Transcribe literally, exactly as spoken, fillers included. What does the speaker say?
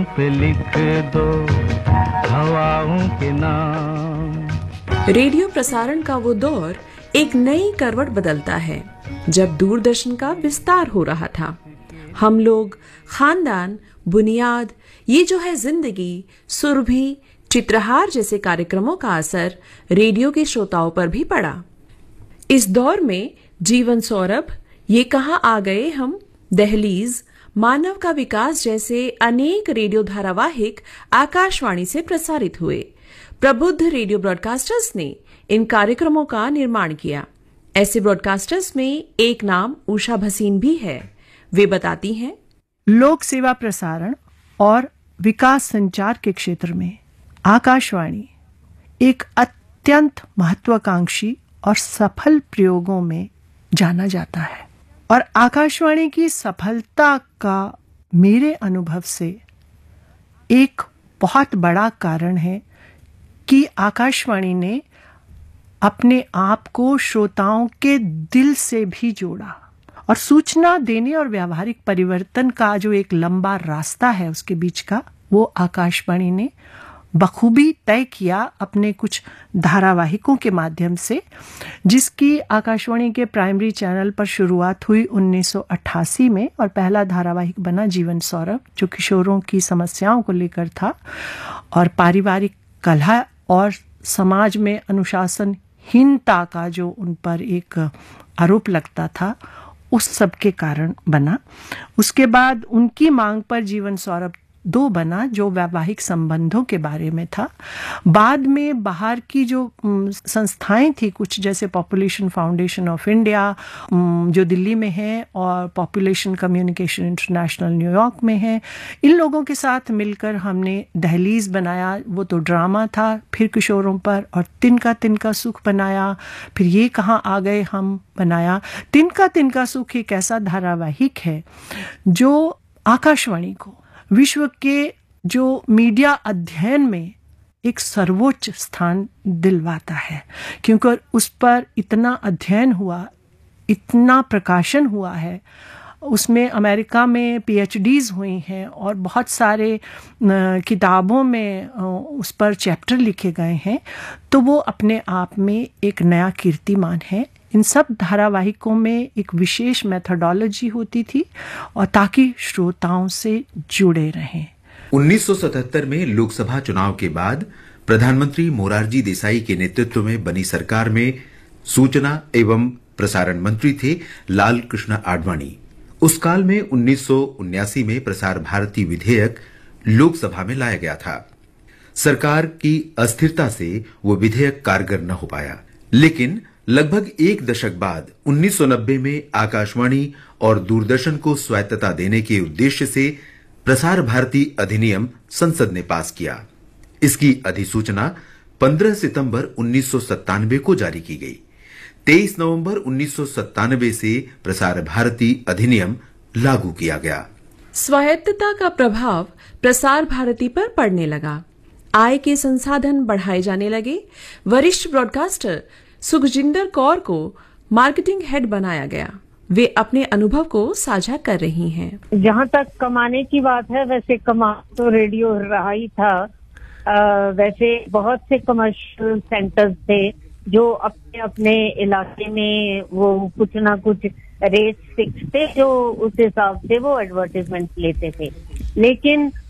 पे लिख दो हवाओं के नाम। रेडियो प्रसारण का वो दौर एक नई करवट बदलता है जब दूरदर्शन का विस्तार हो रहा था। हम लोग, खानदान, बुनियाद, ये जो है जिंदगी, सुरभि, चित्रहार जैसे कार्यक्रमों का असर रेडियो के श्रोताओं पर भी पड़ा। इस दौर में जीवन सौरभ, ये कहाँ आ गए हम, दहलीज, मानव का विकास जैसे अनेक रेडियो धारावाहिक आकाशवाणी से प्रसारित हुए। प्रबुद्ध रेडियो ब्रॉडकास्टर्स ने इन कार्यक्रमों का निर्माण किया। ऐसे ब्रॉडकास्टर्स में एक नाम उषा भसीन भी है। वे बताती हैं, लोक सेवा प्रसारण और विकास संचार के क्षेत्र में आकाशवाणी एक अत्यंत महत्वाकांक्षी और सफल प्रयोगों में जाना जाता है। और आकाशवाणी की सफलता का मेरे अनुभव से एक बहुत बड़ा कारण है कि आकाशवाणी ने अपने आप को श्रोताओं के दिल से भी जोड़ा और सूचना देने और व्यावहारिक परिवर्तन का जो एक लंबा रास्ता है उसके बीच का, वो आकाशवाणी ने बखूबी तय किया अपने कुछ धारावाहिकों के माध्यम से, जिसकी आकाशवाणी के प्राइमरी चैनल पर शुरुआत हुई उन्नीस सौ अट्ठासी में और पहला धारावाहिक बना जीवन सौरभ, जो किशोरों की समस्याओं को लेकर था और पारिवारिक कलह और समाज में अनुशासनहीनता का जो उन पर एक आरोप लगता था, उस सब के कारण बना। उसके बाद उनकी मांग पर जीवन सौरभ दो बना, जो वैवाहिक संबंधों के बारे में था। बाद में बाहर की जो संस्थाएं थी कुछ, जैसे पॉपुलेशन फाउंडेशन ऑफ इंडिया जो दिल्ली में है और पॉपुलेशन कम्युनिकेशन इंटरनेशनल न्यूयॉर्क में है, इन लोगों के साथ मिलकर हमने दहलीज बनाया, वो तो ड्रामा था, फिर किशोरों पर, और तिनका तिनका सुख बनाया, फिर ये कहाँ आ गए हम बनाया। तिनका तिनका सुख एक ऐसा धारावाहिक है जो आकाशवाणी को विश्व के जो मीडिया अध्ययन में एक सर्वोच्च स्थान दिलवाता है, क्योंकि उस पर इतना अध्ययन हुआ, इतना प्रकाशन हुआ है, उसमें अमेरिका में पीएचडीज हुई हैं और बहुत सारे किताबों में उस पर चैप्टर लिखे गए हैं। तो वो अपने आप में एक नया कीर्तिमान है। इन सब धारावाहिकों में एक विशेष मेथोडोलॉजी होती थी और ताकि श्रोताओं से जुड़े रहें। उन्नीस सौ सतहत्तर में लोकसभा चुनाव के बाद प्रधानमंत्री मोरारजी देसाई के नेतृत्व में बनी सरकार में सूचना एवं प्रसारण मंत्री थे लाल कृष्ण आडवाणी। उस काल में उन्नीस सौ उन्यासी में प्रसार भारती विधेयक लोकसभा में लाया गया था। सरकार की अस्थिरता से वो विधेयक कारगर न हो पाया, लेकिन लगभग एक दशक बाद उन्नीस सौ नब्बे में आकाशवाणी और दूरदर्शन को स्वायत्तता देने के उद्देश्य से प्रसार भारती अधिनियम संसद ने पास किया। इसकी अधिसूचना पंद्रह सितंबर उन्नीस सौ सत्तानवे को जारी की गई। तेईस नवंबर उन्नीस सौ सत्तानवे से प्रसार भारती अधिनियम लागू किया गया। स्वायत्तता का प्रभाव प्रसार भारती पर पड़ने लगा। आय के संसाधन बढ़ाए जाने लगे। वरिष्ठ ब्रॉडकास्टर सुखजिंदर कौर को मार्केटिंग हेड बनाया गया। वे अपने अनुभव को साझा कर रही हैं। जहाँ तक कमाने की बात है, वैसे कमा तो रेडियो रहा ही था। आ, वैसे बहुत से कमर्शियल सेंटर्स थे जो अपने अपने इलाके में वो कुछ ना कुछ रेट फिक्स थे, जो उस हिसाब से वो एडवर्टाइजमेंट लेते थे। लेकिन